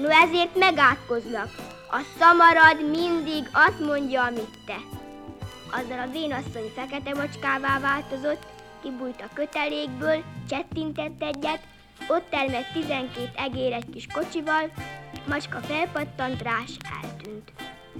No ezért megátkozlak. A szamarad mindig azt mondja, amit te. Azzal a vénasszony fekete macskává változott, kibújt a kötelékből, csettintett egyet, ott termett 12 egér egy kis kocsival, macska felpattant rá, s eltűnt.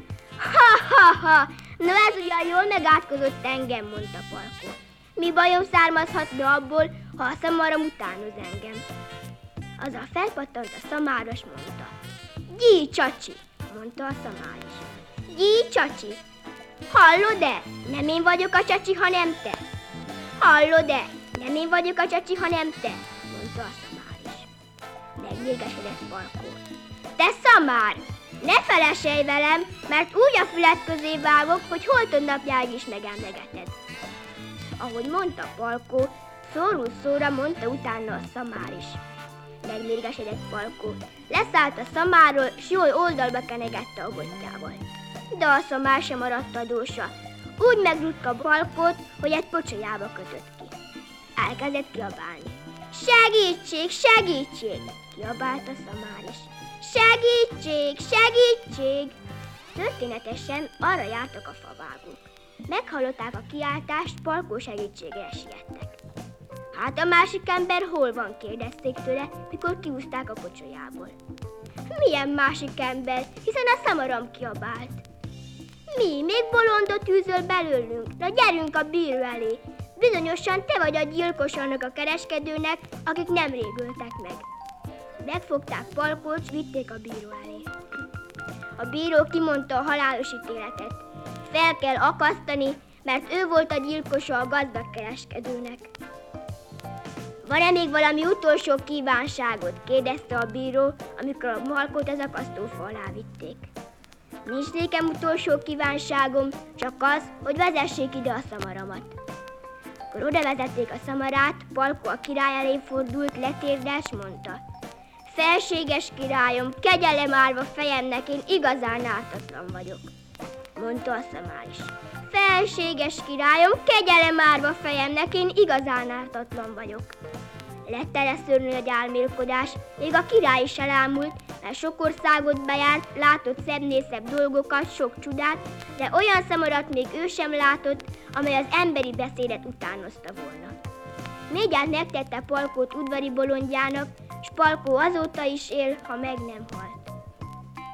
Ha! No ez ugyan jól megátkozott engem, mondta Palkó. Mi bajom származhatna abból, ha a szamaram utánoz engem? Azzal felpattant a szamár, s mondta. Gyí, csacsi, mondta a szamár is. Gyí, csacsi, hallod-e? Nem én vagyok a csacsi, hanem te. Hallod-e? Nem én vagyok a csacsi, hanem te, mondta a szamár is. Megmérgesedett Palkó. Te szamár, ne feleselj velem, mert úgy a füled közé vágok, hogy holtod napjáig is megemlegeted. Ahogy mondta Palkó, szóról szóra mondta utána a szamár is. Megmérgesedett Palkó. Leszállt a szamárról, s jól oldalba kenegette a botjával. De a szamár sem maradt adósa. Úgy megrúgta Palkót, hogy egy pocsolyába kötött ki. Elkezdett kiabálni. Segítség, segítség! Kiabált a szamár is. Segítség, segítség! Történetesen arra jártak a favágók. Meghallották a kiáltást, Palkó segítségére siettek. Hát a másik ember hol van? Kérdezték tőle, mikor kiúzták a pocsolyából. Milyen másik ember, hiszen a szamaram kiabált. Mi, még bolondot űzöl belőlünk? Na gyerünk a bíró elé. Bizonyosan te vagy a gyilkos annak a kereskedőnek, akik nemrég öltek meg. Megfogták Palkót, s vitték a bíró elé. A bíró kimondta a halálos ítéletet. Fel kell akasztani, mert ő volt a gyilkosa a gazdag kereskedőnek. Van-e még valami utolsó kívánságot? Kérdezte a bíró, amikor a Palkót az akasztófa alá vitték. Nincs nékem utolsó kívánságom, csak az, hogy vezessék ide a szamaramat. Akkor oda vezették a szamarát, Palkó a király elé fordult, letérdelt, mondta. Felséges királyom, kegyelem árva fejemnek, én igazán ártatlan vagyok, mondta a szamár is. Felséges királyom, kegyelem árva fejemnek, én igazán ártatlan vagyok. Lett először nagy álmélkodás, még a király is elámult, mert sok országot bejárt, látott szebbnél szebb dolgokat, sok csodát, de olyan szamarat még ő sem látott, amely az emberi beszédet utánozta volna. Mindjárt megtette Palkót udvari bolondjának, s Palkó azóta is él, ha meg nem hal.